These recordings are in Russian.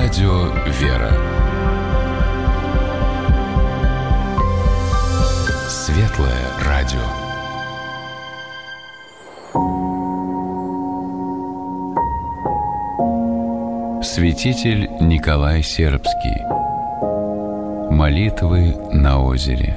Радио «Вера». Светлое радио. Святитель Николай Сербский. Молитвы на озере.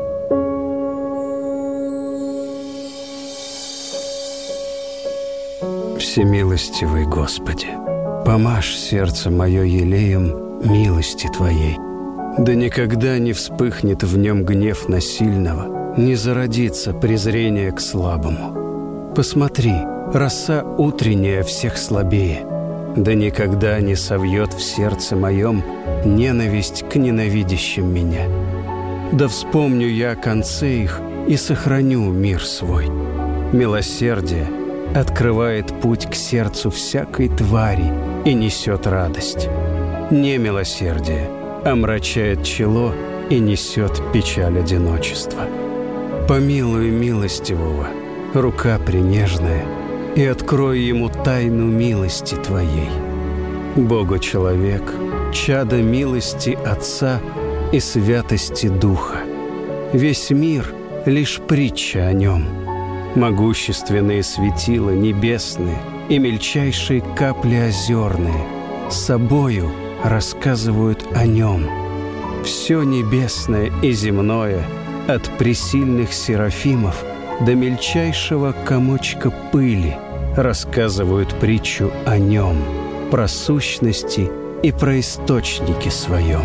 Всемилостивый Господи, помажь сердце мое елеем милости Твоей. Да никогда не вспыхнет в нем гнев насильного, не зародится презрение к слабому. Посмотри, роса утренняя всех слабее. Да никогда не совьет в сердце моем ненависть к ненавидящим меня. Да вспомню я о конце их и сохраню мир свой. Милосердие открывает путь к сердцу всякой твари и несет радость. Немилосердие омрачает чело и несет печаль одиночества. Помилуй милостивого, рука пренежная, и открой ему тайну милости Твоей. Богу-человек, чадо милости Отца и святости Духа. Весь мир — лишь притча о нем. Могущественные светила небесные и мельчайшие капли озерные собою рассказывают о нем. Все небесное и земное, от пресильных серафимов до мельчайшего комочка пыли, рассказывают притчу о нем, про сущности и про источники своем.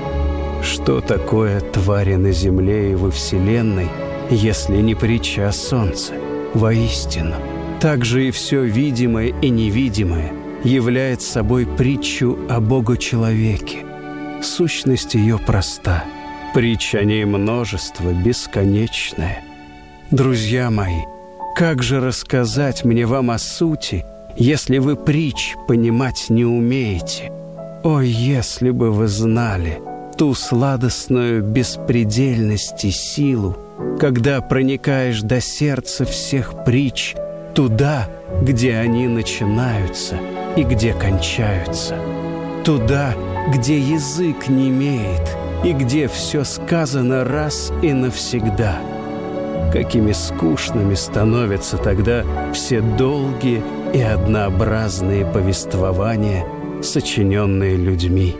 Что такое твари на земле и во вселенной, если не притча о солнце? Воистину, также и все видимое и невидимое являет собой притчу о Богу-человеке. Сущность ее проста, притч о ней множество, бесконечное. Друзья мои, как же рассказать мне вам о сути, если вы притч понимать не умеете? Ой, если бы вы знали ту сладостную беспредельность и силу, когда проникаешь до сердца всех притч, туда, где они начинаются и где кончаются, туда, где язык немеет и где все сказано раз и навсегда. Какими скучными становятся тогда все долгие и однообразные повествования, сочиненные людьми.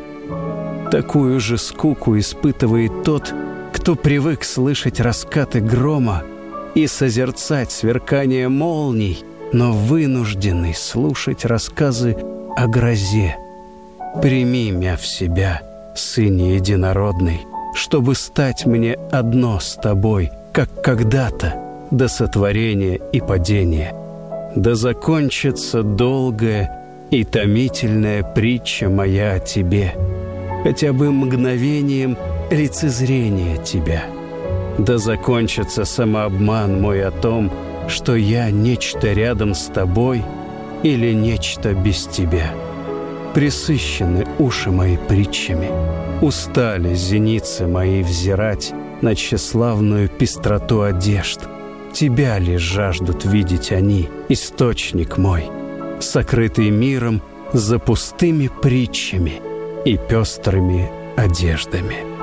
Такую же скуку испытывает тот, кто привык слышать раскаты грома и созерцать сверкание молний, но вынужденный слушать рассказы о грозе. Прими мя в себя, Сыне Единородный, чтобы стать мне одно с Тобой, как когда-то до сотворения и падения. Да закончится долгая и томительная притча моя о Тебе, хотя бы мгновением лицезрения Тебя. Да закончится самообман мой о том, что я нечто рядом с Тобой или нечто без Тебя. Пресыщены уши мои притчами, устали зеницы мои взирать на тщеславную пестроту одежд. Тебя ли жаждут видеть они, источник мой, сокрытый миром за пустыми притчами и пестрыми одеждами?